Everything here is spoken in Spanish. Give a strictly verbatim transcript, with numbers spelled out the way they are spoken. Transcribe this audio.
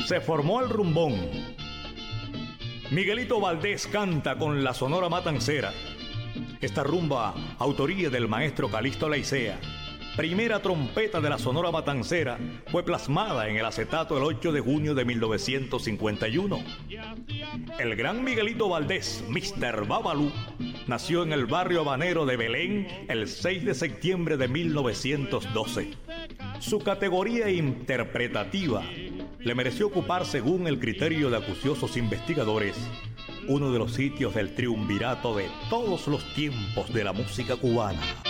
Se formó el rumbón. Miguelito Valdés canta con la Sonora Matancera. Esta rumba, autoría del maestro Calixto Leicea, primera trompeta de la Sonora Matancera, fue plasmada en el acetato el ocho de junio de mil novecientos cincuenta y uno. El gran Miguelito Valdés, míster Babalú, nació en el barrio habanero de Belén el seis de septiembre de mil novecientos doce. Su categoría interpretativa le mereció ocupar, según el criterio de acuciosos investigadores, uno de los sitios del triunvirato de todos los tiempos de la música cubana.